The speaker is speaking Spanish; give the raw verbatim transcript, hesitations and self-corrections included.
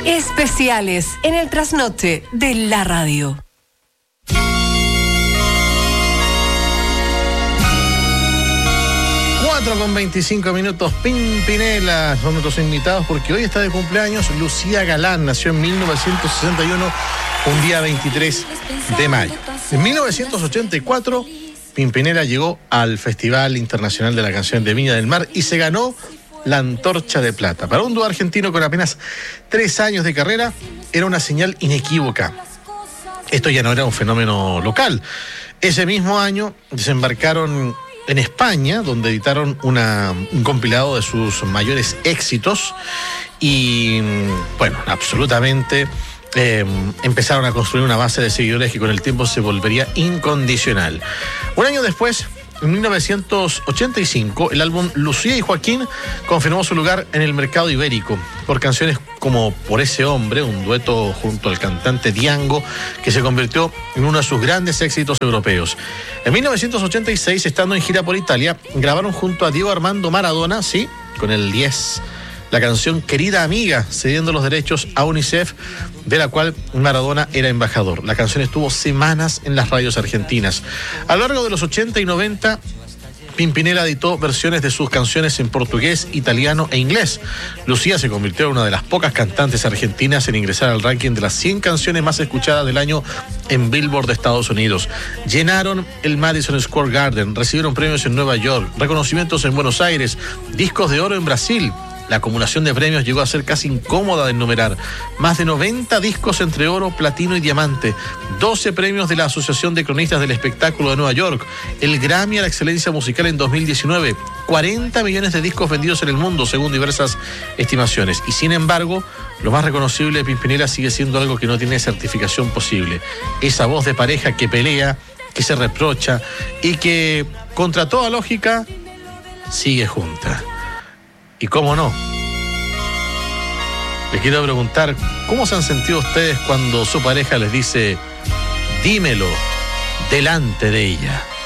Especiales en el trasnoche de la radio. cuatro con veinticinco minutos, Pimpinela, son nuestros invitados porque hoy está de cumpleaños Lucía Galán, nació en mil novecientos sesenta y uno, un día veintitrés de mayo. En mil novecientos ochenta y cuatro, Pimpinela llegó al Festival Internacional de la Canción de Viña del Mar y se ganó la Antorcha de Plata. Para un dúo argentino con apenas tres años de carrera, era una señal inequívoca. Esto ya no era un fenómeno local. Ese mismo año desembarcaron en España, donde editaron una, un compilado de sus mayores éxitos y, bueno, absolutamente eh, empezaron a construir una base de seguidores que con el tiempo se volvería incondicional. Un año después, en mil novecientos ochenta y cinco, el álbum Lucía y Joaquín confirmó su lugar en el mercado ibérico por canciones como Por ese hombre, un dueto junto al cantante Diango, que se convirtió en uno de sus grandes éxitos europeos. En mil novecientos ochenta y seis, estando en gira por Italia, grabaron junto a Diego Armando Maradona, sí, con el diez, la canción Querida Amiga, cediendo los derechos a UNICEF, de la cual Maradona era embajador. La canción estuvo semanas en las radios argentinas. A lo largo de los ochenta y noventa, Pimpinela editó versiones de sus canciones en portugués, italiano e inglés. Lucía se convirtió en una de las pocas cantantes argentinas en ingresar al ranking de las cien canciones más escuchadas del año en Billboard de Estados Unidos. Llenaron el Madison Square Garden, recibieron premios en Nueva York, reconocimientos en Buenos Aires, discos de oro en Brasil. La acumulación de premios llegó a ser casi incómoda de enumerar. Más de noventa discos entre oro, platino y diamante. doce premios de la Asociación de Cronistas del Espectáculo de Nueva York. El Grammy a la Excelencia Musical en dos mil diecinueve. cuarenta millones de discos vendidos en el mundo, según diversas estimaciones. Y sin embargo, lo más reconocible de Pimpinela sigue siendo algo que no tiene certificación posible. Esa voz de pareja que pelea, que se reprocha y que, contra toda lógica, sigue junta. Y cómo no, les quiero preguntar, ¿cómo se han sentido ustedes cuando su pareja les dice, dímelo delante de ella?